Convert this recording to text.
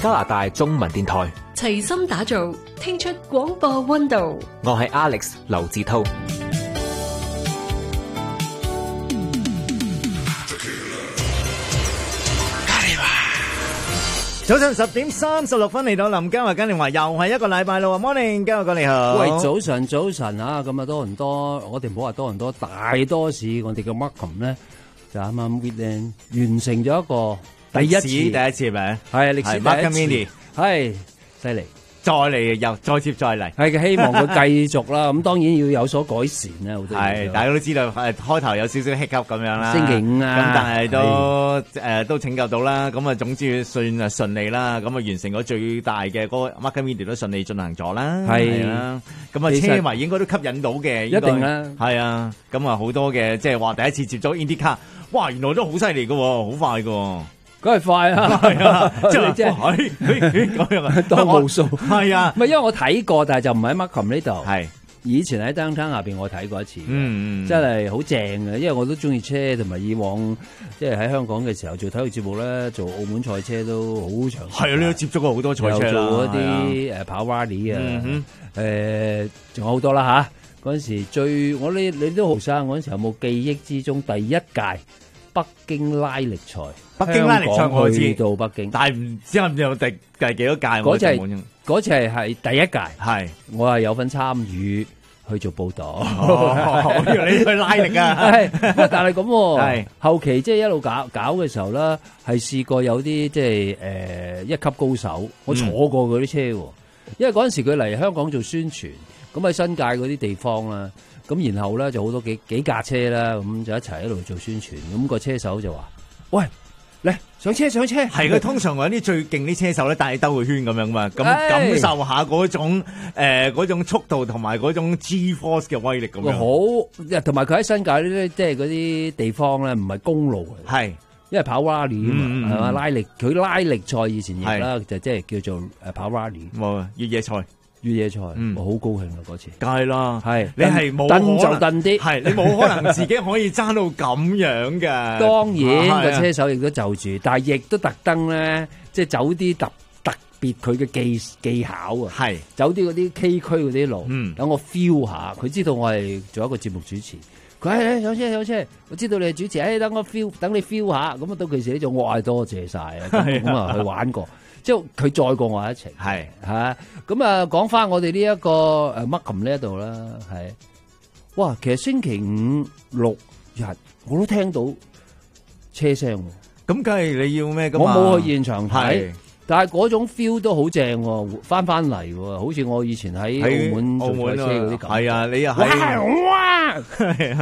加拿大中文電台， 齊心打造，聽出廣播溫度。 我係 Alex 劉志滔。 早晨10:36嚟到林嘉華嘉年華，又係一個禮拜咯。Morning， 嘉華哥你好。 喂，早晨啊！咁啊，多倫多，我哋唔好話多倫多，大多市，我哋嘅 Markham 咧就啱啱 weekend 完成咗一個第一次係咪？ 係歷史第一次，係犀利。 再嚟又再接再厲， 係嘅，希望佢繼續啦。咁當然要有所改善啦，好多嘢。 係大家都知道，開頭有少少 hiccup 咁樣啦。 星期五啊， 咁但係都拯救到啦。咁啊，總之算順利啦。咁啊，完成咗最大嘅嗰個 Markham Media 都順利進行咗啦。係啦。咁啊，車迷應該都吸引到嘅。 一定啦。係啊。咁啊，好多嘅即係話第一次接咗 IndyCar，哇！原來都好犀利㗎喎，好快㗎。 梗係快啊！ 係啊，即係咁樣啊， 當無數係啊， 唔係因為我睇過，但係就唔喺 Markham 呢度。 係以前喺 downtown 下邊我睇過一次，真係好正嘅，因為我都中意車，同埋以往即係喺香港嘅時候做體育節目咧，做澳門賽車都好長。係啊，你都接觸過好多賽車啦， 做嗰啲跑 rally 啊，仲有好多啦吓。嗰陣時你都後生，嗰陣時有冇記憶之中第一屆北京拉力賽？ 北京拉力賽我知， 去到北京， 但係唔知有第幾多屆。 嗰次係第一屆， 係我係有份參與去做報導。 我以為你去拉力啊， 但係咁係後期即係一路搞嘅時候咧，係試過有啲即係一級高手，我坐過嗰啲車喎。因為嗰陣時佢嚟香港做宣傳，咁喺新界嗰啲地方啦，咁然後咧就好多幾架車啦，咁就一齊喺度做宣傳。咁個車手就話：喂！嚟上車，係佢通常揾啲最勁啲車手咧，帶你兜個圈咁樣嘛，咁感受下嗰種速度同埋嗰種 G-force 嘅威力咁樣。 好，同埋佢喺新界咧，即係嗰啲地方咧，唔係公路嘅，係因為跑 rally 啊嘛，係嘛拉力，佢拉力賽以前譯啦，就即係叫做跑 rally， 越野賽。 越野賽，我好高興啊！嗰次， 梗係啦， 係你係冇蹬就蹬啲， 係你冇可能自己可以揸到咁樣嘅。 當然個車手亦都就住，但係亦都特登咧，即係走啲特別佢嘅技巧啊，係走啲嗰啲崎嶇嗰啲路，等我 feel 下。佢知道我係做一個節目主持，佢係上車，我知道你係主持，等我 feel，等你 feel 下。咁啊，到其時呢就我係多謝晒啊，咁啊去玩過。即係佢載過我一程，係嚇咁啊！講翻我哋呢一個Markham呢一度啦，係哇！其實星期5、6日我都聽到車聲喎， 咁梗係你要咩㗎嘛？ 我冇去現場睇，但係嗰種 feel 都好正喎，翻嚟喎，好似我以前喺澳門做賽車嗰啲感覺。係啊，你又係哇！